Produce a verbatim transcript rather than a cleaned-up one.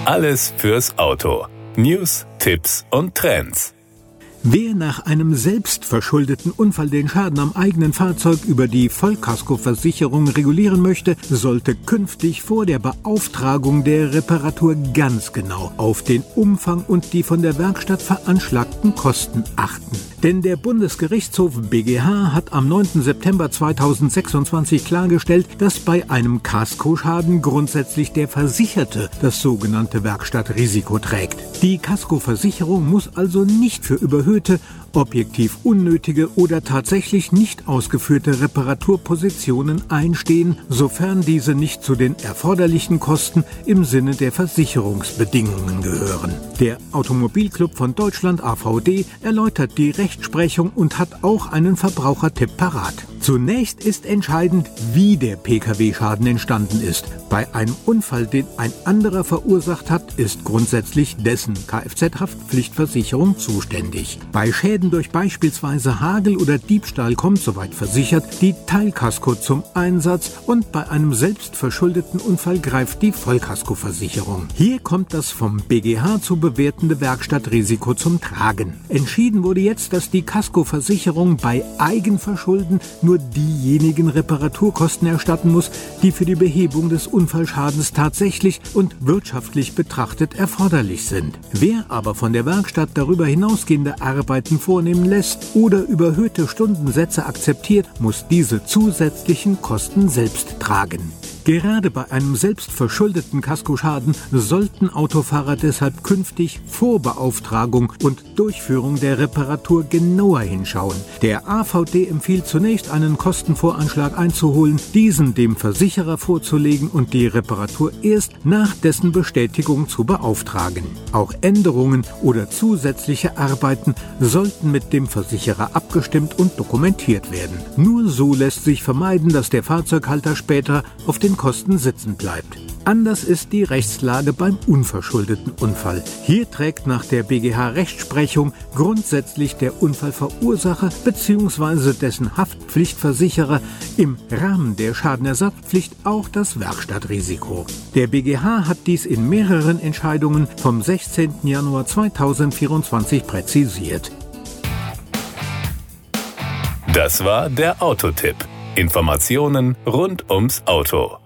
Alles fürs Auto. News, Tipps und Trends. Wer nach einem selbstverschuldeten Unfall den Schaden am eigenen Fahrzeug über die Vollkaskoversicherung regulieren möchte, sollte künftig vor der Beauftragung der Reparatur ganz genau auf den Umfang und die von der Werkstatt veranschlagten Kosten achten. Denn der Bundesgerichtshof B G H hat am neunten September zweitausendsechsundzwanzig klargestellt, dass bei einem Kaskoschaden grundsätzlich der Versicherte das sogenannte Werkstattrisiko trägt. Die Kaskoversicherung muss also nicht für überhöhte, objektiv unnötige oder tatsächlich nicht ausgeführte Reparaturpositionen einstehen, sofern diese nicht zu den erforderlichen Kosten im Sinne der Versicherungsbedingungen gehören. Der Automobilclub von Deutschland A V D erläutert die Rechtsprechung und hat auch einen Verbrauchertipp parat. Zunächst ist entscheidend, wie der Pkw-Schaden entstanden ist. Bei einem Unfall, den ein anderer verursacht hat, ist grundsätzlich dessen Kfz-Haftpflichtversicherung zuständig. Bei Schäden durch beispielsweise Hagel oder Diebstahl kommt, soweit versichert, die Teilkasko zum Einsatz und bei einem selbstverschuldeten Unfall greift die Vollkaskoversicherung. Hier kommt das vom B G H zu bewertende Werkstattrisiko zum Tragen. Entschieden wurde jetzt, dass die Kaskoversicherung bei Eigenverschulden nur diejenigen Reparaturkosten erstatten muss, die für die Behebung des Unfallschadens tatsächlich und wirtschaftlich betrachtet erforderlich sind. Wer aber von der Werkstatt darüber hinausgehende Arbeiten vornehmen lässt oder überhöhte Stundensätze akzeptiert, muss diese zusätzlichen Kosten selbst tragen. Gerade bei einem selbstverschuldeten Kaskoschaden sollten Autofahrer deshalb künftig vor Beauftragung und Durchführung der Reparatur genauer hinschauen. Der A V D empfiehlt zunächst, einen Kostenvoranschlag einzuholen, diesen dem Versicherer vorzulegen und die Reparatur erst nach dessen Bestätigung zu beauftragen. Auch Änderungen oder zusätzliche Arbeiten sollten mit dem Versicherer abgestimmt und dokumentiert werden. Nur so lässt sich vermeiden, dass der Fahrzeughalter später auf den Kosten sitzen bleibt. Anders ist die Rechtslage beim unverschuldeten Unfall. Hier trägt nach der B G H-Rechtsprechung grundsätzlich der Unfallverursacher bzw. dessen Haftpflichtversicherer im Rahmen der Schadenersatzpflicht auch das Werkstattrisiko. Der B G H hat dies in mehreren Entscheidungen vom sechzehnten Januar zweitausendvierundzwanzig präzisiert. Das war der Autotipp. Informationen rund ums Auto.